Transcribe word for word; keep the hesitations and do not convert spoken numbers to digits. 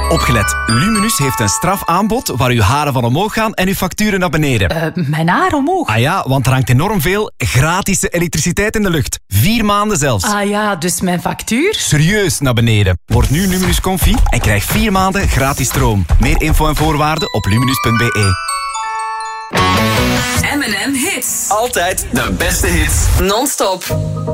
Opgelet. Luminus heeft een strafaanbod waar uw haren van omhoog gaan en uw facturen naar beneden. Uh, mijn haar omhoog? Ah ja, want er hangt enorm veel gratis elektriciteit in de lucht. Vier maanden zelfs. Ah ja, dus mijn factuur? Serieus naar beneden. Word nu Luminus Comfy en krijg vier maanden gratis stroom. Meer info en voorwaarden op luminus punt b e. M en M Hits. Altijd de beste hits. Non-stop.